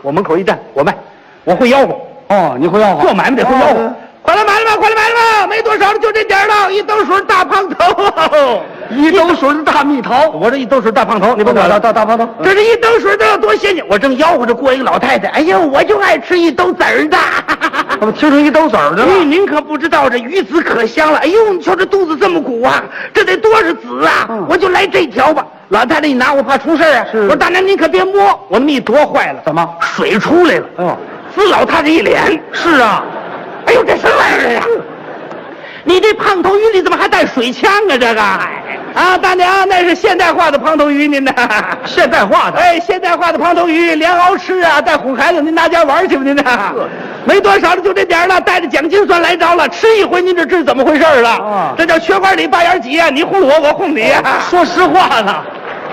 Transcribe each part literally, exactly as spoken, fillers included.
我门口一站，我卖，我会吆喝。 哦，你会吆喝？ 做买卖得会吆喝。 哦快来买了吧，快来买了吧，没多少了，就这点儿了，一兜水大胖头， 一兜水的大蜜桃。 我这一兜水大胖头，你甭管了， 大大胖头。 这是一兜水都要多新鲜。我正吆喝着，过一个老太太，哎呦，我就爱吃一兜籽儿的。 怎么吃成一兜籽儿的了？ 哎，您可不知道这鱼籽可香了。哎呦，你瞧这肚子这么鼓啊，这得多少籽啊？ 嗯、 我就来这条吧。老太太一拿，我怕出事啊。 是。 我说大娘您可别摸，我那么一夺坏了。 怎么？ 水出来了。 哦， 滋老太太一脸。 是啊。 哎呦，这什么玩意儿呀？你这胖头鱼里怎么还带水枪啊？这个啊，大娘，那是现代化的胖头鱼，您呢？ 现代化的？ 哎，现代化的胖头鱼，连熬吃啊，带哄孩子，您拿家玩去吧，您呢？没多少了，就这点了，带着奖金算来着了，吃一回您就知道怎么回事了。 啊， 这叫缺瓜里拔眼挤啊！你哄我，我哄你啊！ 说实话呢。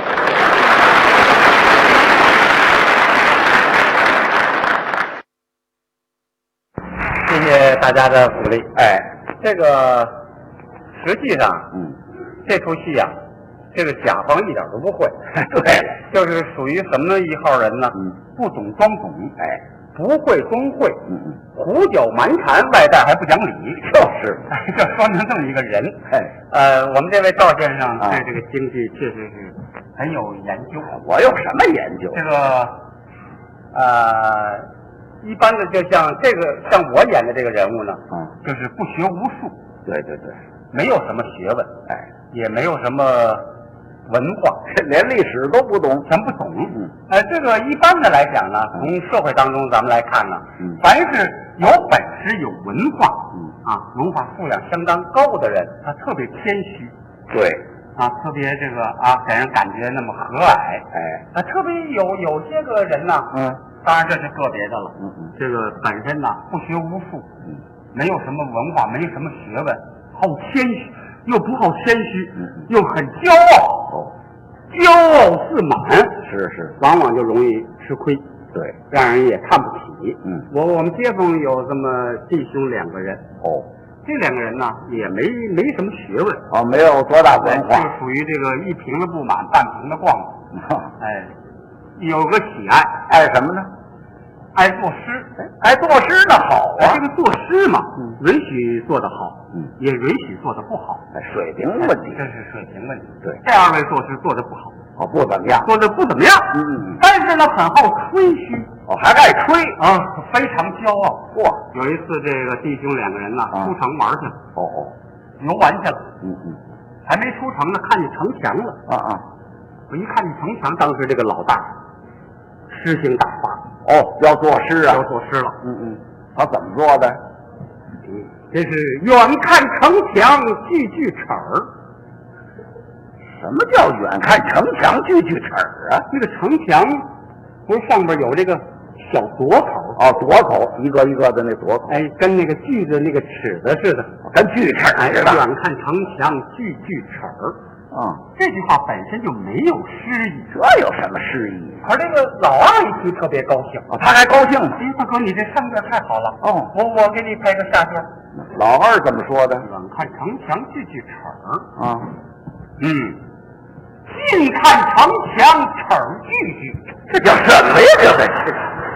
谢谢大家的鼓励。哎，这个实际上，嗯，这出戏呀、啊，这个甲方一点都不会。对了，就是属于什么一号人呢？嗯，不懂装懂，哎，不会装会，嗯嗯，胡搅蛮缠，外带还不讲理，就是，这说明这么一个人。哎，呃，我们这位赵先生对这个京剧确实是很有研究。 我有什么研究？ 这个，呃。一般的就像这个，像我演的这个人物呢，嗯，就是不学无术， 对对对， 没有什么学问，哎，也没有什么文化， 连历史都不懂， 全不懂。嗯，呃，这个一般的来讲呢，从社会当中咱们来看呢，嗯，凡是有本事、有文化，嗯啊，文化素养相当高的人，他特别谦虚， 对， 啊，特别这个啊，给人感觉那么和蔼，哎，啊，特别有有些个人呢，嗯。当然这是个别的了，嗯嗯，这个本身呢不学无术，嗯，没有什么文化，没有什么学问，好谦虚，又不好谦虚，嗯，又很骄傲，哦，骄傲自满， 是是， 往往就容易吃亏， 对， 让人也看不起， 嗯， 我我们街坊有这么弟兄两个人， 哦， 这两个人呢也没没什么学问， 哦，没有多大文化， 就属于这个一瓶子不满半瓶子逛，哎。有个喜爱， 爱什么呢？ 爱作诗， 爱作诗那好啊。 这个作诗嘛，嗯，允许做得好，嗯，也允许做得不好， 水平问题， 这是水平问题。 对， 这二位作诗做得不好， 哦，不怎么样， 做得不怎么样，嗯嗯，但是呢，很好吹嘘， 哦，还爱吹啊，非常骄傲。 哇， 有一次这个弟兄两个人呢，出城玩去了， 哦哦， 游玩去了， 嗯嗯， 还没出城呢，看见城墙了， 啊啊， 我一看见城墙，当时这个老大。诗兴大发， 哦，要作诗啊， 要作诗了。 嗯嗯，他怎么做的？ 嗯，这是远看城墙句句齿儿。 什么叫远看城墙句句齿儿啊？ 那个城墙不是上边有这个小垛口？ 哦，垛口一个一个的那垛口， 哎，跟那个锯子那个齿子似的， 跟锯齿似的。 远看城墙句句齿儿。 啊、嗯， 这句话本身就没有诗意， 这有什么诗意？ 可这个老二一听特别高兴， 哦，他还高兴呢。 哎，大哥，你这上段太好了。 哦， 我我给你拍个下段。 老二怎么说的？ 远看城墙句句齿儿。 啊， 嗯，近看城墙齿儿句句， 这叫什么呀？这个是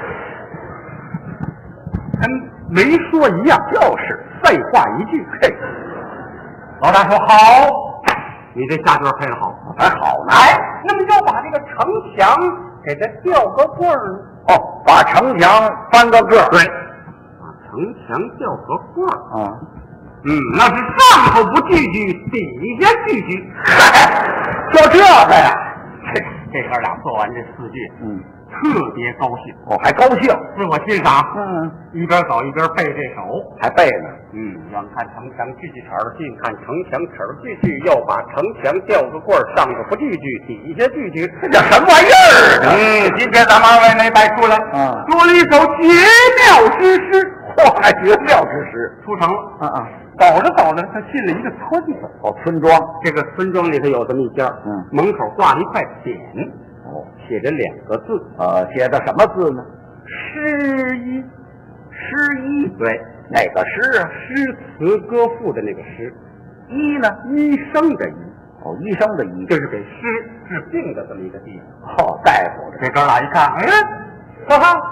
跟没说一样， 就是废话一句。 嘿， 老大说好。你这下段配得好， 还好呢。 哎，那么就把这个城墙给它吊个棍儿。 哦，把城墙翻个个儿。 对，把城墙吊个棍儿。 啊， 嗯，那是上头不句句，底下句句。 嗨，就这个呀。 这这哥俩做完这四句，嗯，特别高兴。 哦，还高兴， 自我欣赏。 嗯， 一边走一边背这首， 还背呢。 嗯，远看城墙句句齿儿，近看城墙齿儿句句，又把城墙吊个棍儿，上头不句句，底下句句， 这叫什么玩意儿？ 嗯，今天咱们二位没白出来， 啊， 说了一首绝妙之诗， 嚯，还绝妙之诗， 出城了。 啊啊， 走着走着，他进了一个村子， 哦，村庄。 这个村庄里头有这么一家，嗯，门口挂了一块匾，哦，写着两个字， 呃，写的什么字呢？ 诗医， 诗医， 对。 哪个诗啊？ 诗词歌赋的那个诗， 医呢？ 医生的医。 哦，医生的医， 这是给诗治病的这么一个地方。 哦，大夫的。 这哥俩一看，哎，哈哈，